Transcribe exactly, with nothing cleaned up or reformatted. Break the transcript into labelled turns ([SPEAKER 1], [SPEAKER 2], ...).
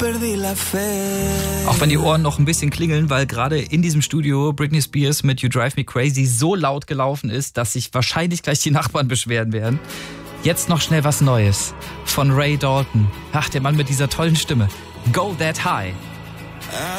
[SPEAKER 1] Auch wenn die Ohren noch ein bisschen klingeln, weil gerade in diesem Studio Britney Spears mit You Drive Me Crazy so laut gelaufen ist, dass sich wahrscheinlich gleich die Nachbarn beschweren werden. Jetzt noch schnell was Neues von Ray Dalton. Ach, der Mann mit dieser tollen Stimme. Go That High.